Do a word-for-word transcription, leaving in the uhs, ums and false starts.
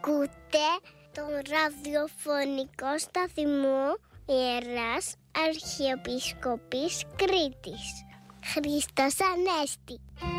Ακούτε τον ραδιοφωνικό σταθμό Ιεράς Αρχιεπισκοπής Κρήτης. Χριστός Ανέστη.